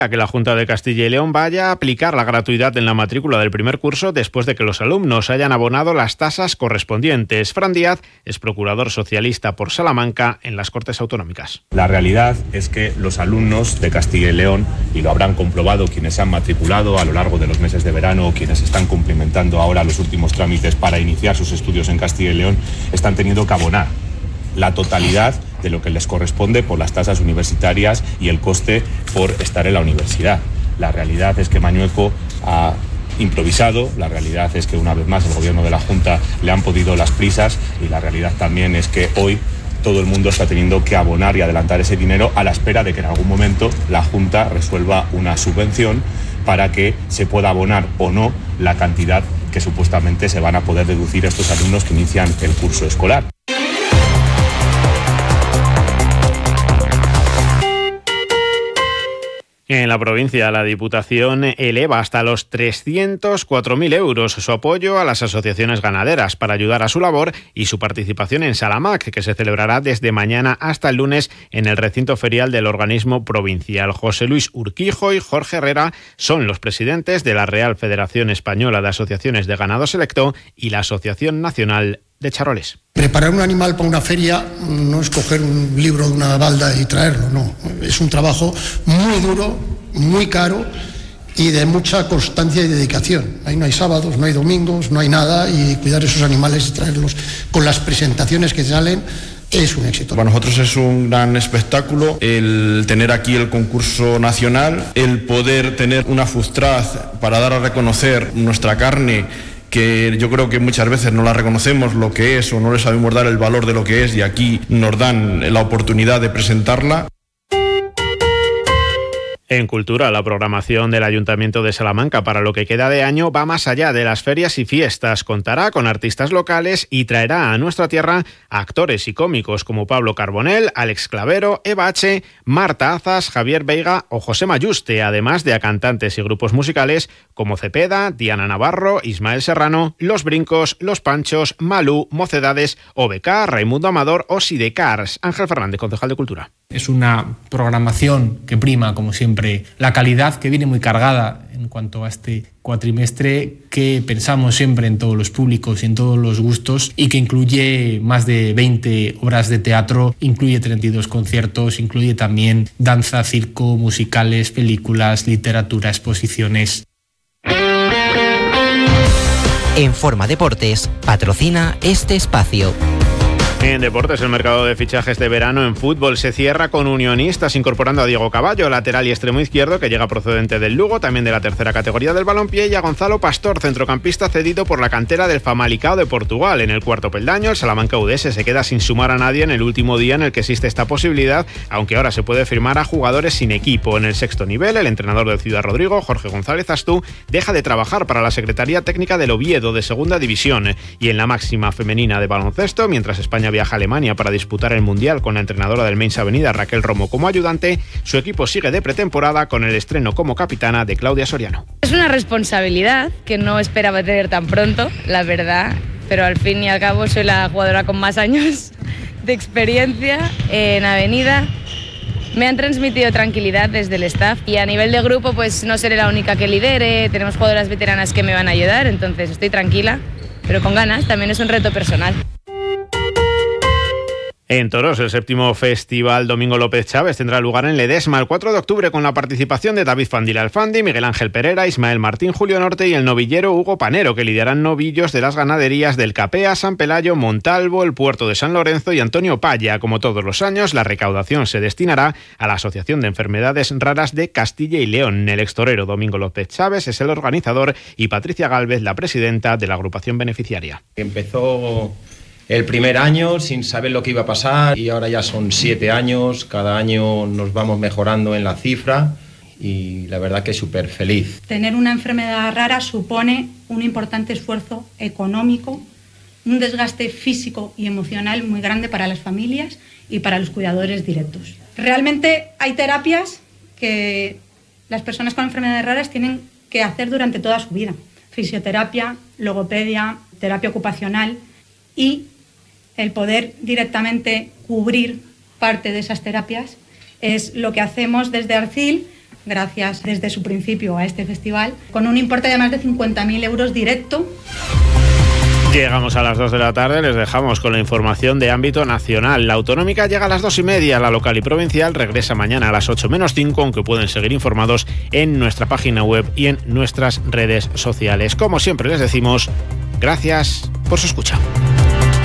A que la Junta de Castilla y León vaya a aplicar la gratuidad en la matrícula del primer curso después de que los alumnos hayan abonado las tasas correspondientes. Fran Díaz es procurador socialista por Salamanca en las Cortes Autonómicas. La realidad es que los alumnos de Castilla y León, y lo habrán comprobado quienes se han matriculado a lo largo de los meses de verano o quienes están cumplimentando ahora los últimos trámites para iniciar sus estudios en Castilla y León, están teniendo que abonar la totalidad de lo que les corresponde por las tasas universitarias y el coste por estar en la universidad. La realidad es que Mañueco ha improvisado, la realidad es que una vez más el gobierno de la Junta le han podido las prisas y la realidad también es que hoy todo el mundo está teniendo que abonar y adelantar ese dinero a la espera de que en algún momento la Junta resuelva una subvención para que se pueda abonar o no la cantidad que supuestamente se van a poder deducir estos alumnos que inician el curso escolar. En la provincia, la Diputación eleva hasta los 304.000 euros su apoyo a las asociaciones ganaderas para ayudar a su labor y su participación en Salamac, que se celebrará desde mañana hasta el lunes en el recinto ferial del organismo provincial. José Luis Urquijo y Jorge Herrera son los presidentes de la Real Federación Española de Asociaciones de Ganado Selecto y la Asociación Nacional de Charoles. Preparar un animal para una feria no es coger un libro de una balda y traerlo, no. Es un trabajo muy duro, muy caro y de mucha constancia y dedicación. Ahí no hay sábados, no hay domingos, no hay nada y cuidar esos animales y traerlos con las presentaciones que salen es un éxito. Para nosotros es un gran espectáculo el tener aquí el concurso nacional, el poder tener una Fustraz para dar a reconocer nuestra carne, que yo creo que muchas veces no la reconocemos lo que es o no le sabemos dar el valor de lo que es y aquí nos dan la oportunidad de presentarla. En cultura, la programación del Ayuntamiento de Salamanca para lo que queda de año va más allá de las ferias y fiestas. Contará con artistas locales y traerá a nuestra tierra a actores y cómicos como Pablo Carbonell, Alex Clavero, Eva H., Marta Azas, Javier Veiga o José Mayuste, además de a cantantes y grupos musicales como Cepeda, Diana Navarro, Ismael Serrano, Los Brincos, Los Panchos, Malú, Mocedades, OBK, Raimundo Amador o Sidecars. Ángel Fernández, concejal de Cultura. Es una programación que prima, como siempre, la calidad, que viene muy cargada en cuanto a este cuatrimestre, que pensamos siempre en todos los públicos y en todos los gustos y que incluye más de 20 obras de teatro, incluye 32 conciertos, incluye también danza, circo, musicales, películas, literatura, exposiciones. En Forma Deportes patrocina este espacio. En deportes, el mercado de fichajes de verano en fútbol se cierra con Unionistas incorporando a Diego Caballo, lateral y extremo izquierdo, que llega procedente del Lugo, también de la tercera categoría del balompié, y a Gonzalo Pastor, centrocampista cedido por la cantera del Famalicão de Portugal. En el cuarto peldaño, el Salamanca UDS se queda sin sumar a nadie en el último día en el que existe esta posibilidad, aunque ahora se puede firmar a jugadores sin equipo. En el sexto nivel, el entrenador del Ciudad Rodrigo, Jorge González Astú, deja de trabajar para la Secretaría Técnica del Oviedo de Segunda División. Y en la máxima femenina de baloncesto, mientras España viaja a Alemania para disputar el Mundial con la entrenadora del Mainz Avenida, Raquel Romo, como ayudante, su equipo sigue de pretemporada con el estreno como capitana de Claudia Soriano. Es una responsabilidad que no esperaba tener tan pronto, la verdad, pero al fin y al cabo soy la jugadora con más años de experiencia en Avenida. Me han transmitido tranquilidad desde el staff y a nivel de grupo pues no seré la única que lidere, tenemos jugadoras veteranas que me van a ayudar, entonces estoy tranquila, pero con ganas, también es un reto personal. En Toros, el séptimo Festival Domingo López Chávez tendrá lugar en Ledesma el 4 de octubre con la participación de David Fandil Alfandi, Miguel Ángel Pereira, Ismael Martín, Julio Norte y el novillero Hugo Panero, que lidiarán novillos de las ganaderías del Capea, San Pelayo, Montalvo, el Puerto de San Lorenzo y Antonio Palla. Como todos los años, la recaudación se destinará a la Asociación de Enfermedades Raras de Castilla y León. El extorero Domingo López Chávez es el organizador y Patricia Gálvez, la presidenta de la agrupación beneficiaria. Empezó el primer año sin saber lo que iba a pasar y ahora ya son 7 años, cada año nos vamos mejorando en la cifra y la verdad que súper feliz. Tener una enfermedad rara supone un importante esfuerzo económico, un desgaste físico y emocional muy grande para las familias y para los cuidadores directos. Realmente hay terapias que las personas con enfermedades raras tienen que hacer durante toda su vida. Fisioterapia, logopedia, terapia ocupacional y el poder directamente cubrir parte de esas terapias es lo que hacemos desde Arcil gracias desde su principio a este festival, con un importe de más de 50.000 euros directo. Llegamos a las 2 de la tarde, les dejamos con la información de ámbito nacional. La autonómica llega a las 2:30, la local y provincial regresa mañana a las 8 menos 5, aunque pueden seguir informados en nuestra página web y en nuestras redes sociales. Como siempre les decimos, gracias por su escucha.